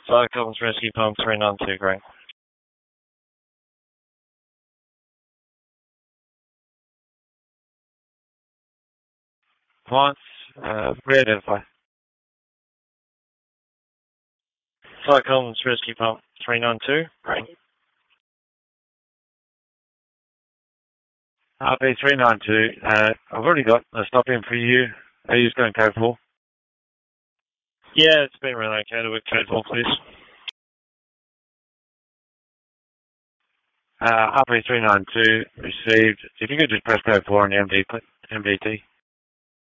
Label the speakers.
Speaker 1: Cyclones Rescue Pump 392, Greg. Clients, re-identify. Cyclones Rescue Pump 392, Greg. RP392, I've already got a stop in for you. Are you just going code 4? Yeah, it's been relocated with code 4, please. RP392 received. If you could just press code 4 on the MDT.